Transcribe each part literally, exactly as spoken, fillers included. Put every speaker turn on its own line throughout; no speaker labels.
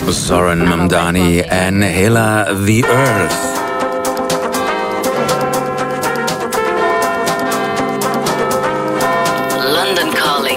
Zoran Mamdani en Hela the Earth.
London Calling.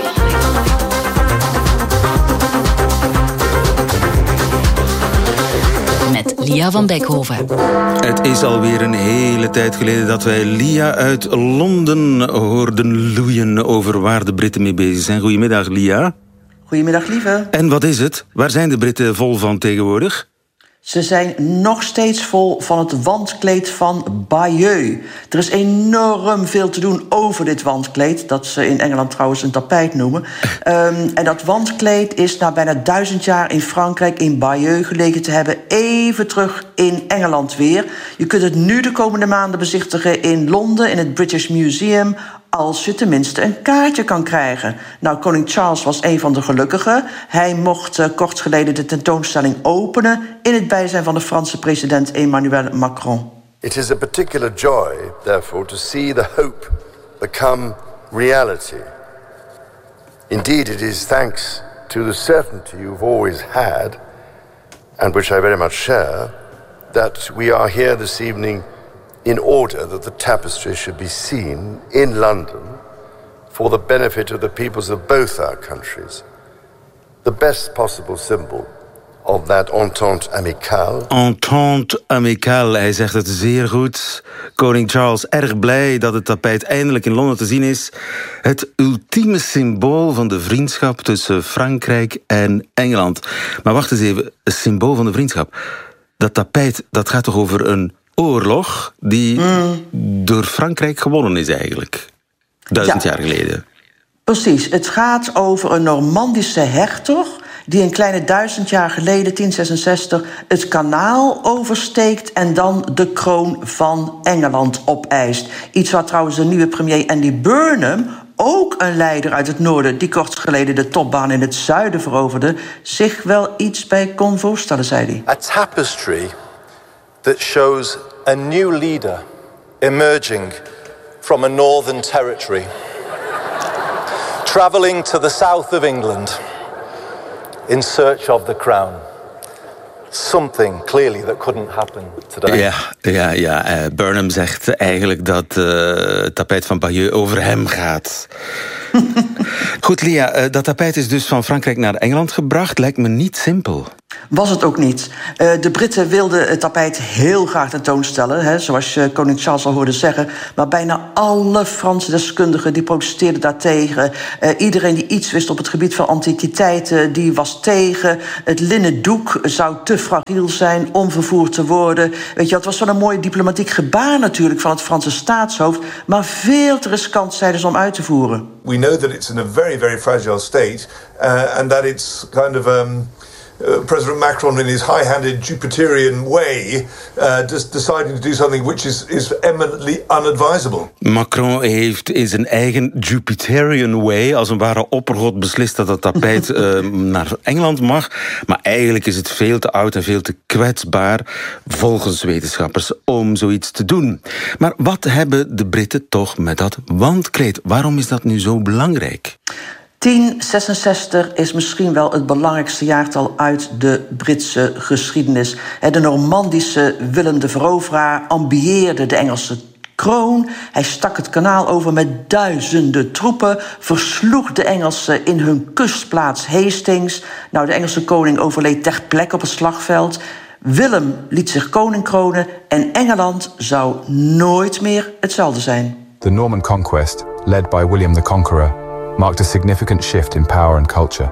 Met Lia van Beckhoven.
Het is alweer een hele tijd geleden dat wij Lia uit Londen hoorden loeien over waar de Britten mee bezig zijn. Goedemiddag, Lia.
Goedemiddag, lieve.
En wat is het? Waar zijn de Britten vol van tegenwoordig?
Ze zijn nog steeds vol van het wandkleed van Bayeux. Er is enorm veel te doen over dit wandkleed, dat ze in Engeland trouwens een tapijt noemen. um, en dat wandkleed is na bijna duizend jaar in Frankrijk in Bayeux gelegen te hebben, even terug in Engeland weer. Je kunt het nu de komende maanden bezichtigen in Londen, in het British Museum, als je tenminste een kaartje kan krijgen. Nou, koning Charles was een van de gelukkigen. Hij mocht uh, kort geleden de tentoonstelling openen in het bijzijn van de Franse president Emmanuel Macron.
It is a particular joy, therefore, to see the hope become reality. Indeed, it is thanks to the certainty you've always had, and which I very much share, that we are here this evening in order that the tapestry should be seen in London for the benefit of the peoples of both our countries. The best possible symbol of that entente amicale.
Entente amicale, hij zegt het zeer goed. Koning Charles erg blij dat het tapijt eindelijk in Londen te zien is. Het ultieme symbool van de vriendschap tussen Frankrijk en Engeland. Maar wacht eens even, een symbool van de vriendschap. Dat tapijt, dat gaat toch over een oorlog die mm. door Frankrijk gewonnen is eigenlijk. Duizend ja. jaar geleden.
Precies, het gaat over een Normandische hertog die een kleine duizend jaar geleden, tien zesenzestig, het kanaal oversteekt en dan de kroon van Engeland opeist. Iets waar trouwens de nieuwe premier Andy Burnham, ook een leider uit het noorden die kort geleden de topbaan in het zuiden veroverde, zich wel iets bij kon voorstellen, zei hij.
A tapestry that shows a new leader emerging from a northern territory, travelling to the south of England in search of the crown. Something clearly that couldn't happen today.
Ja, ja, ja. Uh, Burnham zegt eigenlijk dat uh, het tapijt van Bayeux over hem gaat. Goed, Lia, uh, dat tapijt is dus van Frankrijk naar Engeland gebracht. Lijkt me niet simpel.
Was het ook niet. Uh, de Britten wilden het tapijt heel graag tentoonstellen, hè, zoals je koning Charles al hoorde zeggen. Maar bijna alle Franse deskundigen die protesteerden daartegen. Uh, iedereen die iets wist op het gebied van antiquiteiten, die was tegen. Het linnen doek zou te fragiel zijn om vervoerd te worden. Weet je, het was wel een mooi diplomatiek gebaar natuurlijk van het Franse staatshoofd, maar veel te riskant, zeiden ze, om uit te voeren.
We know that it's in a very, very fragile state, uh, and that it's kind of um, uh, President Macron, in his high-handed Jupiterian way, uh, just deciding to do something which is, is eminently unadvisable.
Macron heeft in zijn eigen Jupiterian way, als een ware oppergod, beslist dat het tapijt uh, naar Engeland mag. Maar eigenlijk is het veel te oud en veel te kwetsbaar, volgens wetenschappers, om zoiets te doen. Maar wat hebben de Britten toch met dat wandkleed? Waarom is dat nu zo belangrijk?
tien zesenzestig is misschien wel het belangrijkste jaartal uit de Britse geschiedenis. De Normandische Willem de Veroveraar ambieerde de Engelse kroon. Hij stak het kanaal over met duizenden troepen, versloeg de Engelsen in hun kustplaats Hastings. Nou, de Engelse koning overleed ter plekke op het slagveld. Willem liet zich koning kronen en Engeland zou nooit meer hetzelfde zijn.
The Norman conquest, led by William the Conqueror, marked a significant shift in power and culture.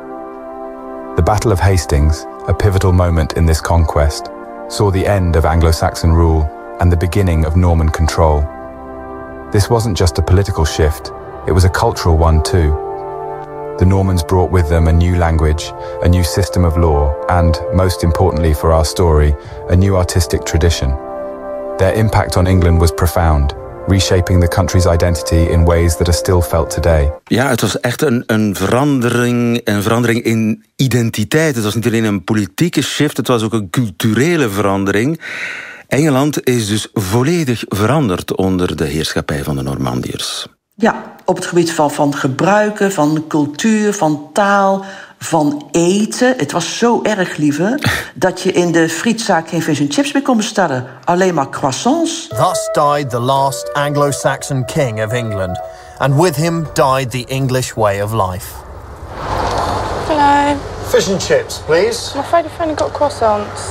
The Battle of Hastings, a pivotal moment in this conquest, saw the end of Anglo-Saxon rule and the beginning of Norman control. This wasn't just a political shift, it was a cultural one too. The Normans brought with them a new language, a new system of law, and, most importantly for our story, a new artistic tradition. Their impact on England was profound, reshaping the country's identity in ways that are still felt today.
Ja, het was echt een, een, verandering, een verandering in identiteit. Het was niet alleen een politieke shift, het was ook een culturele verandering. Engeland is dus volledig veranderd onder de heerschappij van de Normandiërs.
Ja, op het gebied van, van gebruiken, van cultuur, van taal, van eten. Het was zo erg, lieve, dat je in de frietzaak geen fish and chips meer kon bestellen. Alleen maar croissants.
Thus died the last Anglo-Saxon king of England. And with him died the English way of life.
Hello.
Fish and chips, please.
I'm afraid I've only got croissants.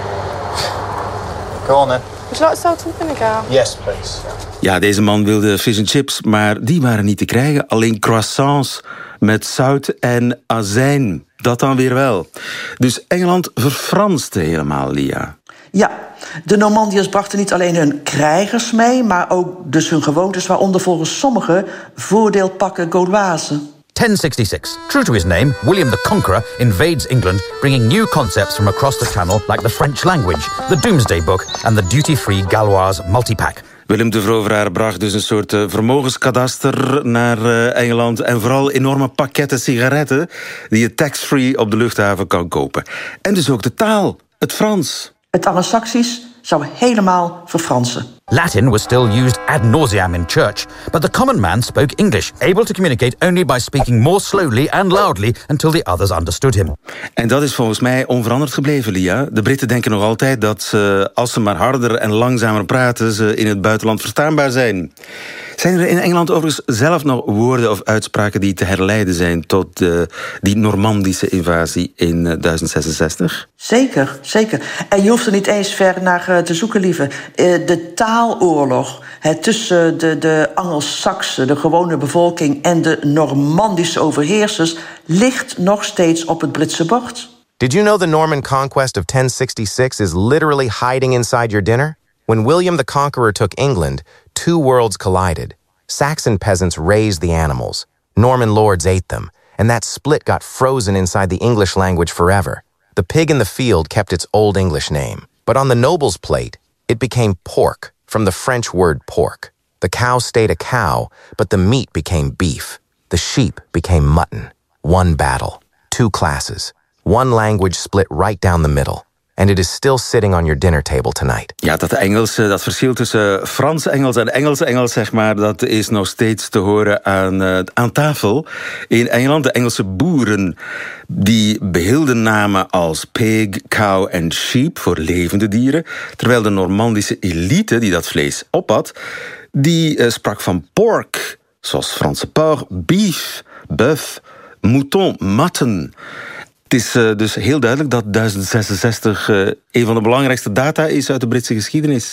Go on then.
Would you like salt and vinegar?
Yes, please.
Ja, deze man wilde fish and chips, maar die waren niet te krijgen. Alleen croissants met zout en azijn. Dat dan weer wel. Dus Engeland verfranste helemaal, Lia.
Ja, de Normandiërs brachten niet alleen hun krijgers mee, maar ook dus hun gewoontes, waaronder volgens sommigen voordeelpakken Gauloises.
ten sixty-six. True to his name, William the Conqueror invades England, bringing new concepts from across the Channel like the French language, the Doomsday Book and the duty-free Gauloise multipack.
Willem de Veroveraar bracht dus een soort uh, vermogenskadaster naar uh, Engeland en vooral enorme pakketten sigaretten die je tax-free op de luchthaven kan kopen. En dus ook de taal, het Frans.
Het Anglo-Saxisch zou helemaal verfransen.
Latin was still used ad nauseam in church, but the common man spoke English, able to communicate only by speaking more slowly and loudly until the others understood him.
En dat is volgens mij onveranderd gebleven, Lia. De Britten denken nog altijd dat ze, als ze maar harder en langzamer praten, ze in het buitenland verstaanbaar zijn. Zijn er in Engeland overigens zelf nog woorden of uitspraken die te herleiden zijn tot uh, die Normandische invasie in uh, duizend zesenzestig?
Zeker, zeker. En je hoeft er niet eens ver naar uh, te zoeken, lieve. Uh, de taaloorlog hè, tussen de, de Angelsaksen, de gewone bevolking, en de Normandische overheersers ligt nog steeds op het Britse bord.
Did you know the Norman conquest of ten sixty-six is literally hiding inside your dinner? When William the Conqueror took England, two worlds collided. Saxon peasants raised the animals. Norman lords ate them, and that split got frozen inside the English language forever. The pig in the field kept its Old English name, but on the noble's plate, it became pork, from the French word pork. The cow stayed a cow, but the meat became beef. The sheep became mutton. One battle, two classes. One language split right down the middle. And it is still sitting on your dinner table tonight.
Ja, dat Engelse, dat verschil tussen Frans Engels en Engelse Engels, zeg maar, dat is nog steeds te horen aan, uh, aan tafel. In Engeland, de Engelse boeren, die behielden namen als pig, cow en sheep voor levende dieren. Terwijl de Normandische elite, die dat vlees opat, die uh, sprak van pork, zoals Franse porc, beef, bœuf, mouton, mutton. Het is uh, dus heel duidelijk dat duizend zesenzestig uh, een van de belangrijkste data is uit de Britse geschiedenis.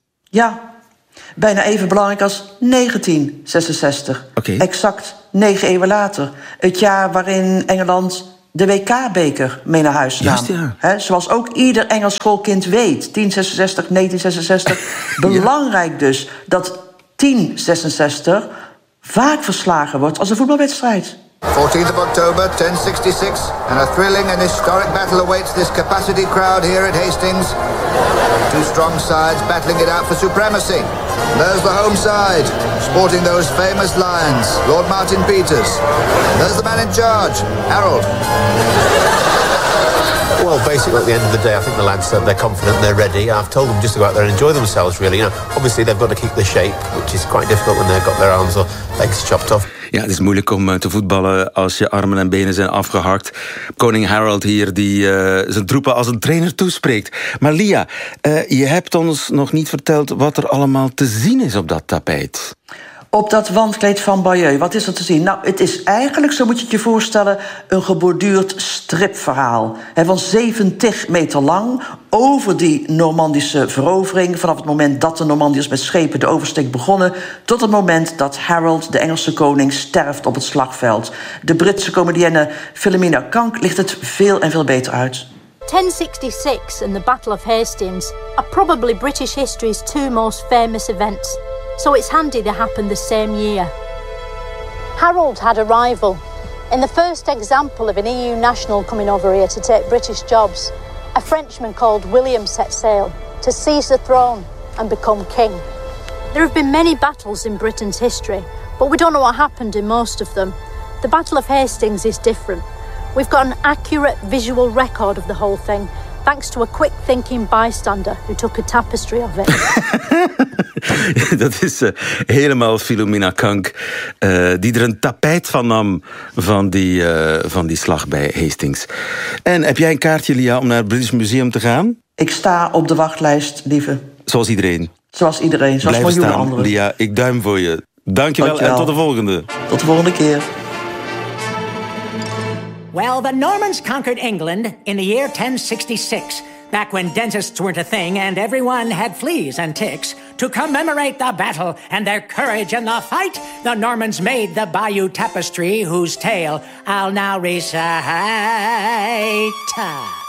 Ja, bijna even belangrijk als negentien zesenzestig.
Okay.
Exact negen eeuwen later. Het jaar waarin Engeland de W K-beker mee naar huis nam.
Juist, ja.
He, zoals ook ieder Engels schoolkind weet. tien zesenzestig, negentien zesenzestig. Belangrijk dus dat tien zesenzestig vaak verslagen wordt als een voetbalwedstrijd.
fourteenth of October, ten sixty-six, and a thrilling and historic battle awaits this capacity crowd here at Hastings. Two strong sides battling it out for supremacy. There's the home side, sporting those famous lions, Lord Martin Peters. There's the man in charge, Harold.
Well, basically, at the end of the day, I think the lads said they're confident, they're ready. I've told them just to go out there and enjoy themselves, really. You know, obviously, they've got to keep the shape, which is quite difficult when they've got their arms or legs chopped off.
Ja, het is moeilijk om te voetballen als je armen en benen zijn afgehakt. Koning Harold hier, die uh, zijn troepen als een trainer toespreekt. Maar Lia, uh, je hebt ons nog niet verteld wat er allemaal te zien is op dat tapijt.
Op dat wandkleed van Bayeux, wat is er te zien? Nou, het is eigenlijk, zo moet je het je voorstellen, een geborduurd stripverhaal. He, van zeventig meter lang, over die Normandische verovering, vanaf het moment dat de Normandiërs met schepen de oversteek begonnen, tot het moment dat Harold, de Engelse koning, sterft op het slagveld. De Britse comedienne Philomena Kank ligt het veel en veel beter uit.
ten sixty-six and the Battle of Hastings are probably British history's two most famous events. So it's handy they happened the same year.
Harold had a rival. In the first example of an E U national coming over here to take British jobs, a Frenchman called William set sail to seize the throne and become king.
There have been many battles in Britain's history, but we don't know what happened in most of them. The Battle of Hastings is different. We've got an accurate visual record of the whole thing, thanks to a quick-thinking bystander who took a tapestry of it.
Dat is uh, helemaal Philomena Kank, uh, die er een tapijt van nam van die, uh, van die slag bij Hastings. En heb jij een kaartje, Lia, om naar het British Museum te gaan?
Ik sta op de wachtlijst, lieve.
Zoals iedereen?
Zoals iedereen, zoals
Blijven
miljoenen
staan,
anderen.
Lia, ik duim voor je. Dankjewel, Dankjewel en tot de volgende.
Tot de volgende keer.
Well, the Normans conquered England in the year ten sixty-six, back when dentists weren't a thing and everyone had fleas and ticks. To commemorate the battle and their courage in the fight, the Normans made the Bayeux Tapestry, whose tale I'll now recite.